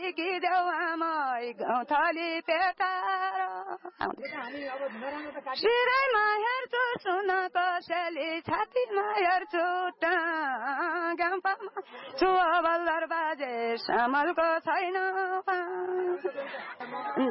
फर्किदेऊ आमा गौँथली पेटार शिरैमा हेर्छु सुन कसैले छातीमा हेर्छु गाउँपामा छु बल्लर बाजे समलको छैन